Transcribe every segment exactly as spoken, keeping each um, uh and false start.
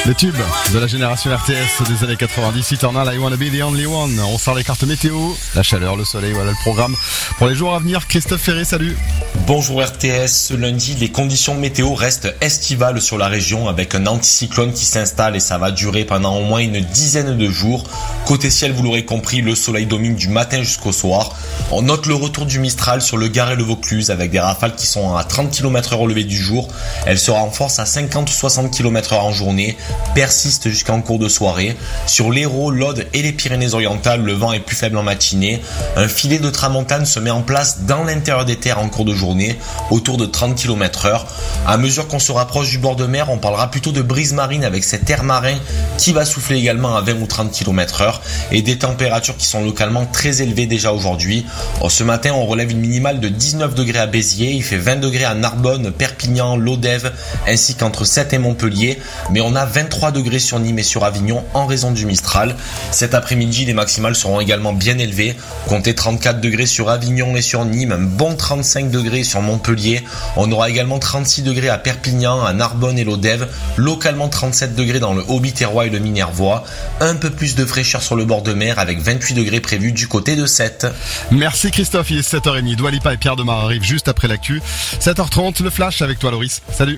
Le tube de la génération R T S des années quatre-vingt-dix, Eternal, I Wanna Be The Only One. On sort les cartes météo, la chaleur, le soleil, voilà le programme pour les jours à venir. Christophe Ferré, salut. Bonjour R T S, ce lundi, les conditions météo restent estivales sur la région avec un anticyclone qui s'installe et ça va durer pendant au moins une dizaine de jours. Côté ciel, vous l'aurez compris, le soleil domine du matin jusqu'au soir. On note le retour du Mistral sur le Gard et le Vaucluse avec des rafales qui sont à trente kilomètres heure au lever du jour. Elles se renforcent à cinquante à soixante kilomètres heure en journée, persistent jusqu'en cours de soirée. Sur l'Hérault, l'Aude et les Pyrénées-Orientales, le vent est plus faible en matinée. Un filet de tramontane se met en place dans l'intérieur des terres en cours de journée, autour de trente kilomètres heure. À mesure qu'on se rapproche du bord de mer, on parlera plutôt de brise marine avec cet air marin qui va souffler également à vingt ou trente kilomètres heure et des températures qui sont localement très élevées déjà aujourd'hui. Ce matin, on relève une minimale de dix-neuf degrés à Béziers, il fait vingt degrés à Narbonne, Perpignan, Lodève ainsi qu'entre Sète et Montpellier, mais on a vingt-trois degrés sur Nîmes et sur Avignon en raison du Mistral. Cet après-midi, les maximales seront également bien élevées, comptez trente-quatre degrés sur Avignon et sur Nîmes, un bon trente-cinq degrés sur Montpellier. On aura également trente-six degrés à Perpignan, à Narbonne et Lodève, localement trente-sept degrés dans le Haut-Biterrois et le Minervois, un peu plus de fraîcheur sur le bord de mer avec vingt-huit degrés prévus du côté de Sète. Merci Christophe, il est sept heures trente, Dua Lipa et Pierre Demar arrivent juste après l'actu. sept heures trente, le flash avec toi Loris, salut.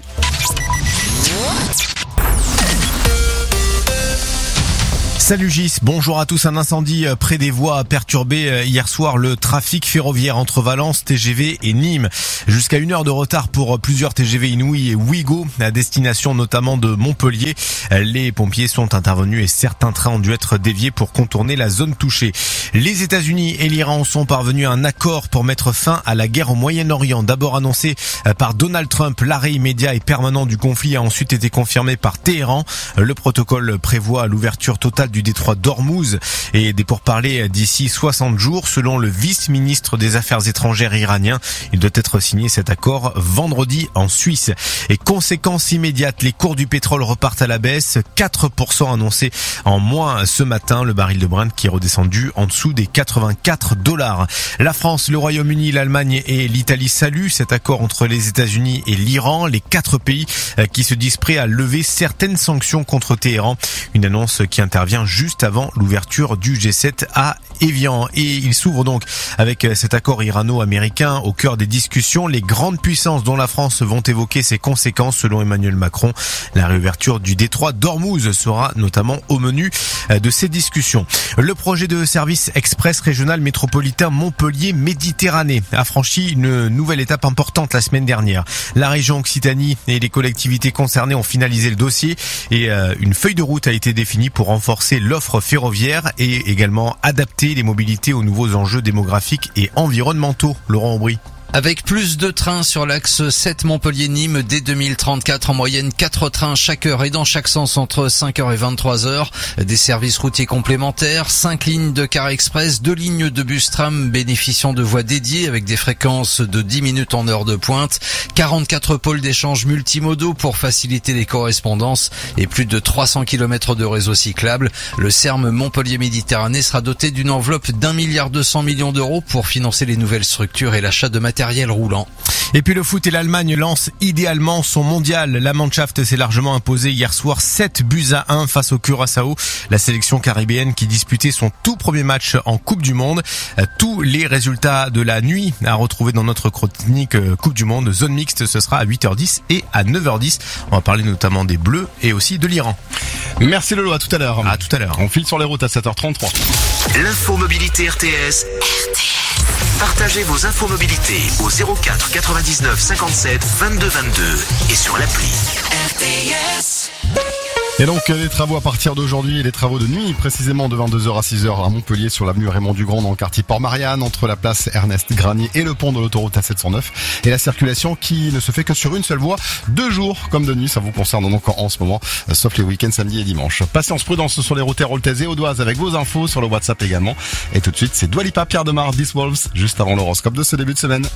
Salut Gis, bonjour à tous. Un incendie près des voies a perturbé hier soir le trafic ferroviaire entre Valence, T G V et Nîmes. Jusqu'à une heure de retard pour plusieurs T G V Inouï et Ouigo, à destination notamment de Montpellier. Les pompiers sont intervenus et certains trains ont dû être déviés pour contourner la zone touchée. Les États-Unis et l'Iran sont parvenus à un accord pour mettre fin à la guerre au Moyen-Orient. D'abord annoncé par Donald Trump, l'arrêt immédiat et permanent du conflit a ensuite été confirmé par Téhéran. Le protocole prévoit l'ouverture totale du détroit d'Ormuz et des pourparlers d'ici soixante jours selon le vice-ministre des Affaires étrangères iranien. Il doit être signé cet accord vendredi en Suisse. Et conséquence immédiate, les cours du pétrole repartent à la baisse, quatre pour cent annoncés en moins ce matin. Le baril de Brent qui est redescendu en dessous des quatre-vingt-quatre dollars. La France, le Royaume-Uni, l'Allemagne et l'Italie saluent cet accord entre les États-Unis et l'Iran, les quatre pays qui se disent prêts à lever certaines sanctions contre Téhéran. Une annonce qui intervient juste avant l'ouverture du G sept à Évian. Et il s'ouvre donc avec cet accord irano-américain au cœur des discussions. Les grandes puissances dont la France vont évoquer ses conséquences selon Emmanuel Macron. La réouverture du détroit d'Ormuz sera notamment au menu de ces discussions. Le projet de service express régional métropolitain Montpellier-Méditerranée a franchi une nouvelle étape importante la semaine dernière. La région Occitanie et les collectivités concernées ont finalisé le dossier et une feuille de route a été définie pour renforcer l'offre ferroviaire et également adapter les mobilités aux nouveaux enjeux démographiques et environnementaux. Laurent Aubry. Avec plus de trains sur l'axe sept Montpellier-Nîmes dès deux mille trente-quatre, en moyenne quatre trains chaque heure et dans chaque sens entre cinq heures et vingt-trois heures. Des services routiers complémentaires, cinq lignes de car express, deux lignes de bus tram bénéficiant de voies dédiées avec des fréquences de dix minutes en heure de pointe, quarante-quatre pôles d'échange multimodaux pour faciliter les correspondances et plus de trois cents kilomètres de réseau cyclable. Le S E R M Montpellier-Méditerranée sera doté d'une enveloppe d'un milliard deux cents millions d'euros pour financer les nouvelles structures et l'achat de matériel roulant. Et puis le foot et l'Allemagne lancent idéalement son mondial. La Mannschaft s'est largement imposée hier soir sept buts à un face au Curaçao. La sélection caribéenne qui disputait son tout premier match en Coupe du Monde. Tous les résultats de la nuit à retrouver dans notre chronique Coupe du Monde. Zone mixte, ce sera à huit heures dix et à neuf heures dix. On va parler notamment des Bleus et aussi de l'Iran. Merci Lolo, à tout à l'heure. À tout à l'heure. On file sur les routes à sept heures trente-trois. L'info mobilité R T S. R T S. Partagez vos infos mobilité au zéro quatre quatre-vingt-dix-neuf cinquante-sept vingt-deux vingt-deux et sur l'appli R T S. Et donc les travaux à partir d'aujourd'hui, les travaux de nuit précisément de vingt-deux heures à six heures à Montpellier sur l'avenue Raymond Dugrand dans le quartier Port-Marianne entre la place Ernest Granier et le pont de l'autoroute A sept cent neuf et la circulation qui ne se fait que sur une seule voie, deux jours comme de nuit, ça vous concerne donc en ce moment, sauf les week-ends samedi et dimanche. Patience, prudence sur les routes héroltaises et audoises avec vos infos sur le WhatsApp également. Et tout de suite c'est Dua Lipa, Pierre Demar, This Wolves, juste avant l'horoscope de ce début de semaine.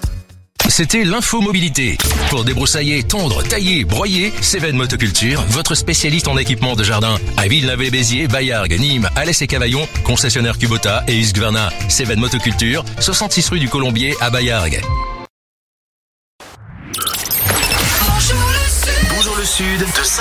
C'était l'info mobilité. Pour débroussailler, tondre, tailler, broyer, Cévennes Motoculture, votre spécialiste en équipement de jardin. À Villeneuve-les-Béziers, Baillargues, Nîmes, Alès et Cavaillon, concessionnaire Kubota et Husqvarna. Cévennes Motoculture, soixante-six rue du Colombier à Baillargues. Bonjour le Sud, de